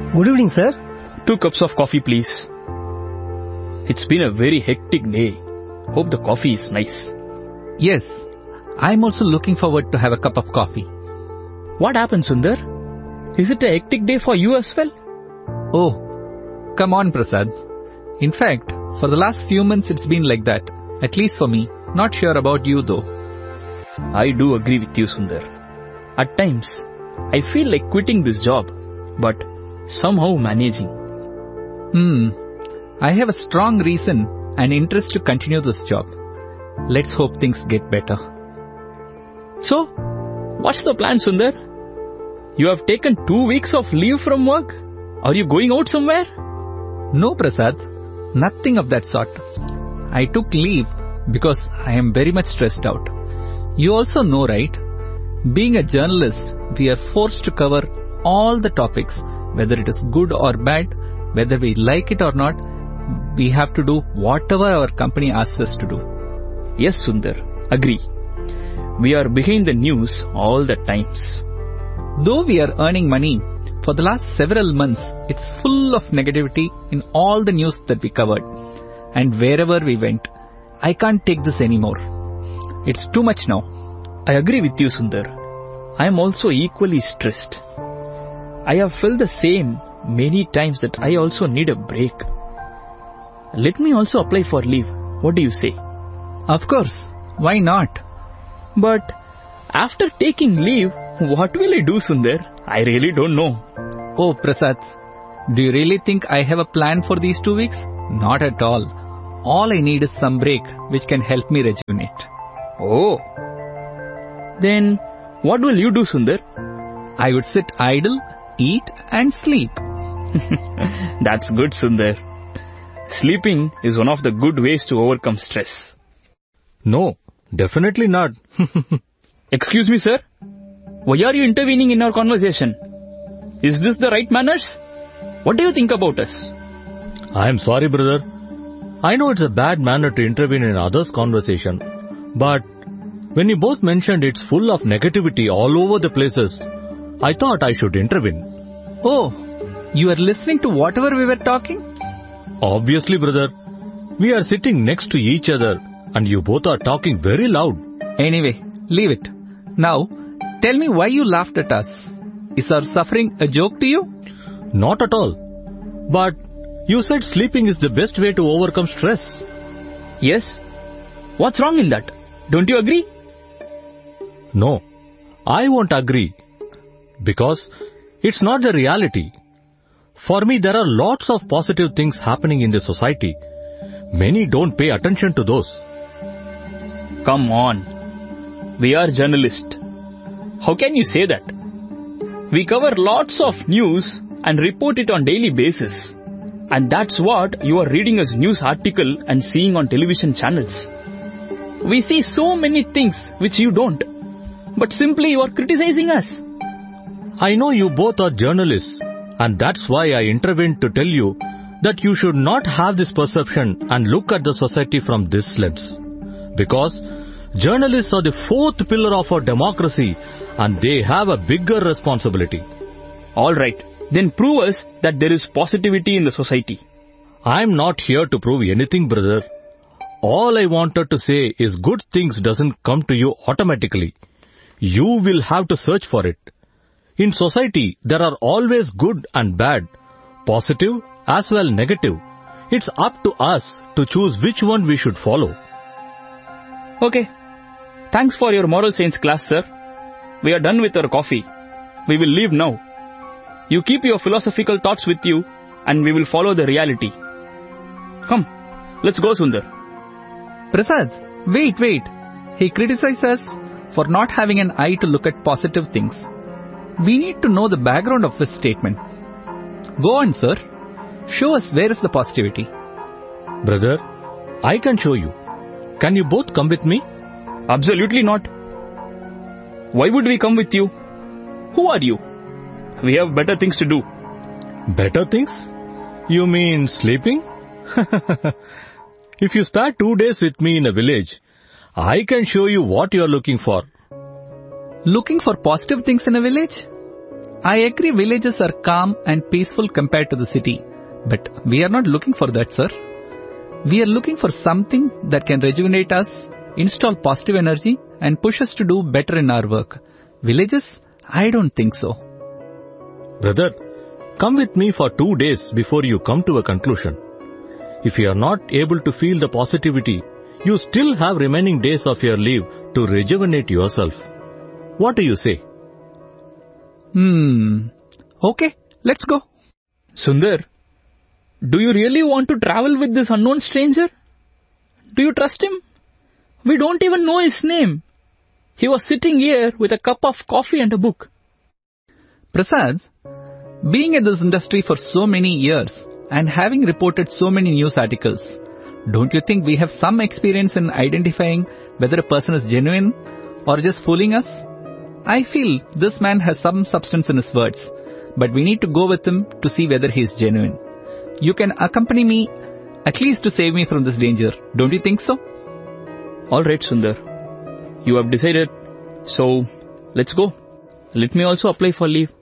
Good evening, sir. 2 cups of coffee, please. It's been a very hectic day. Hope the coffee is nice. Yes, I'm also looking forward to have a cup of coffee. What happened, Sundar? Is it a hectic day for you as well? Oh, come on, Prasad. In fact, for the last few months it's been like that. At least for me. Not sure about you though. I do agree with you, Sundar. At times, I feel like quitting this job, but somehow managing. I have a strong reason and interest to continue this job. Let's hope things get better. So, what's the plan, Sundar? You have taken 2 weeks of leave from work? Are you going out somewhere? No, Prasad. Nothing of that sort. I took leave because I am very much stressed out. You also know, right? Being a journalist, we are forced to cover all the topics, whether it is good or bad, whether we like it or not. We have to do whatever our company asks us to do. Yes, Sundar. Agree. We are behind the news all the times. Though we are earning money, for the last several months, it's full of negativity in all the news that we covered. And wherever we went, I can't take this anymore. It's too much now. I agree with you, Sundar. I am also equally stressed. I have felt the same many times that I also need a break. Let me also apply for leave. What do you say? Of course. Why not? But after taking leave, what will I do, Sundar? I really don't know. Oh, Prasad, do you really think I have a plan for these 2 weeks? Not at all. All I need is some break which can help me rejuvenate. Oh. Then what will you do, Sundar? I would sit idle, eat and sleep. That's good, Sundar. Sleeping is one of the good ways to overcome stress. No, definitely not. Excuse me, sir. Why are you intervening in our conversation? Is this the right manners? What do you think about us? I am sorry, brother. I know it's a bad manner to intervene in others' conversation, but when you both mentioned it's full of negativity all over the places, I thought I should intervene. Oh, you are listening to whatever we were talking? Obviously, brother. We are sitting next to each other and you both are talking very loud. Anyway, leave it. Now, tell me why you laughed at us. Is our suffering a joke to you? Not at all. But you said sleeping is the best way to overcome stress. Yes. What's wrong in that? Don't you agree? No, I won't agree. Because it's not the reality. For me, there are lots of positive things happening in the society. Many don't pay attention to those. Come on. We are journalists. How can you say that? We cover lots of news and report it on daily basis. And that's what you are reading as news article and seeing on television channels. We see so many things which you don't. But simply you are criticizing us. I know you both are journalists. And that's why I intervened to tell you that you should not have this perception and look at the society from this lens. Because journalists are the 4th pillar of our democracy and they have a bigger responsibility. Alright, then prove us that there is positivity in the society. I'm not here to prove anything, brother. All I wanted to say is good things doesn't come to you automatically. You will have to search for it. In society, there are always good and bad, positive as well negative. It's up to us to choose which one we should follow. Okay. Thanks for your moral science class, sir. We are done with our coffee. We will leave now. You keep your philosophical thoughts with you and we will follow the reality. Come, let's go, Sundar. Prasad, wait. He criticized us for not having an eye to look at positive things. We need to know the background of his statement. Go on, sir. Show us where is the positivity. Brother, I can show you. Can you both come with me? Absolutely not. Why would we come with you? Who are you? We have better things to do. Better things? You mean sleeping? If you spare 2 days with me in a village, I can show you what you are looking for. Looking for positive things in a village? I agree villages are calm and peaceful compared to the city. But we are not looking for that, sir. We are looking for something that can rejuvenate us, install positive energy and push us to do better in our work. Villages? I don't think so. Brother, come with me for 2 days before you come to a conclusion. If you are not able to feel the positivity, you still have remaining days of your leave to rejuvenate yourself. What do you say? Okay, let's go. Sundar, do you really want to travel with this unknown stranger? Do you trust him? We don't even know his name. He was sitting here with a cup of coffee and a book. Prasad, being in this industry for so many years and having reported so many news articles, don't you think we have some experience in identifying whether a person is genuine or just fooling us? I feel this man has some substance in his words, but we need to go with him to see whether he is genuine. You can accompany me at least to save me from this danger. Don't you think so? All right, Sundar. You have decided, so let's go. Let me also apply for leave.